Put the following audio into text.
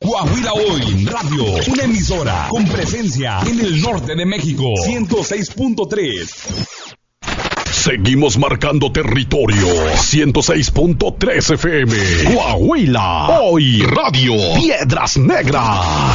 Coahuila Hoy Radio, una emisora con presencia en el norte de México, 106.3. Seguimos marcando territorio. 106.3 FM. Coahuila Hoy Radio. Piedras Negras.